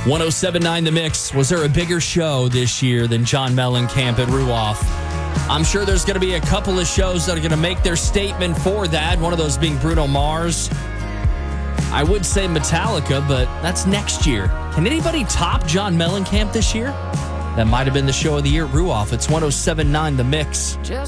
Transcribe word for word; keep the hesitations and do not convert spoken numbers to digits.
one oh seven point nine The Mix. Was there a bigger show this year than John Mellencamp at Ruoff? I'm sure there's going to be a couple of shows that are going to make their statement for that, one of those being Bruno Mars. I would say Metallica, but that's next year. Can anybody top John Mellencamp this year? That might have been the show of the year at Ruoff. It's one oh seven point nine The Mix.